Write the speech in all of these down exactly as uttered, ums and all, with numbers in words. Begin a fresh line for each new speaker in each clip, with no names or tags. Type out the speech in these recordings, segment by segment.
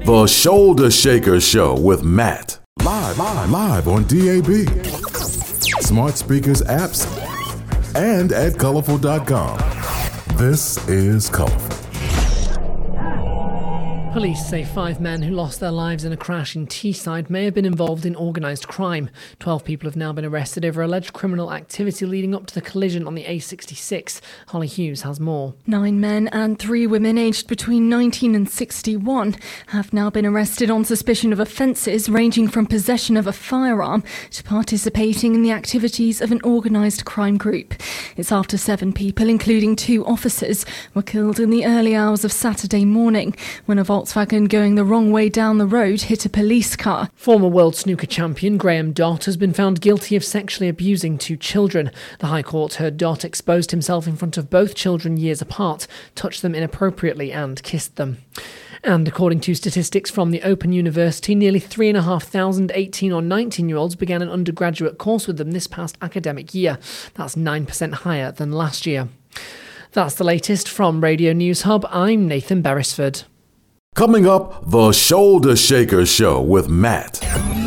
The Shoulder Shaker Show with Matt. Live, live, live on D A B, smart speakers, apps, and at colorful dot com. This is Colorful.
Police say five men who lost their lives in a crash in Teesside may have been involved in organised crime. Twelve people have now been arrested over alleged criminal activity leading up to the collision on the A sixty-six. Holly Hughes has more.
Nine men and three women aged between nineteen and sixty-one have now been arrested on suspicion of offences ranging from possession of a firearm to participating in the activities of an organised crime group. It's after seven people, including two officers, were killed in the early hours of Saturday morning when a Volkswagen going the wrong way down the road hit a police car.
Former world snooker champion Graham Dott has been found guilty of sexually abusing two children. The High Court heard Dott exposed himself in front of both children years apart, touched them inappropriately and kissed them. And according to statistics from the Open University, nearly three thousand five hundred eighteen or nineteen-year-olds began an undergraduate course with them this past academic year. That's nine percent higher than last year. That's the latest from Radio News Hub. I'm Nathan Beresford.
Coming up, The Shoulder Shaker Show with Matt.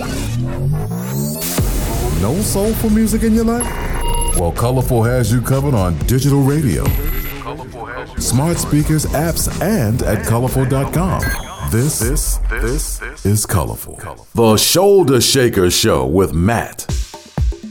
No soulful music in your life? Well, Colorful has you covered on digital radio, smart speakers, apps, and at colorful dot com. This, this, this is Colorful. The Shoulder Shaker Show with Matt.